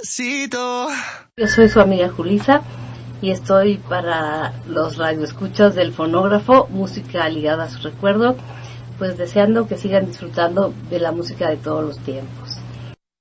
despacito. Yo soy su amiga Julisa y estoy para los radioescuchas del fonógrafo, música ligada a su recuerdo, pues deseando que sigan disfrutando de la música de todos los tiempos.